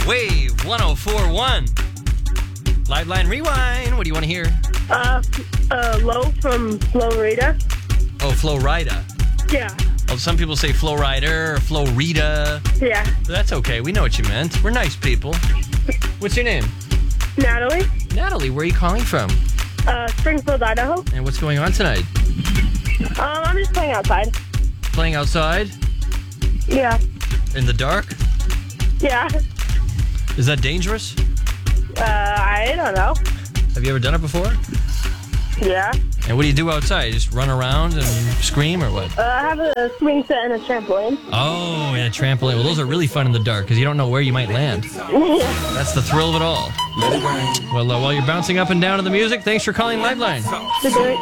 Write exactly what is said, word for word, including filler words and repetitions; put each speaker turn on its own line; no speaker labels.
Wave one oh four point one. Live Line Rewind. What do you want to hear?
Uh, uh, Low from Florida.
Oh, Florida.
Yeah.
Well, some people say Flowrider or Florida.
Yeah.
But that's okay. We know what you meant. We're nice people. What's your name?
Natalie.
Natalie, where are you calling from?
Uh, Springfield, Idaho.
And what's going on tonight?
Um, I'm just playing outside.
Playing outside?
Yeah.
In the dark?
Yeah.
Is that dangerous?
Uh, I don't know.
Have you ever done it before?
Yeah.
And what do you do outside? Just run around and scream or what?
Uh, I have a swing set and a trampoline.
Oh, and a trampoline. Well, those are really fun in the dark because you don't know where you might land.
Yeah.
That's the thrill of it all. Well, uh, while you're bouncing up and down to the music, thanks for calling Liveline.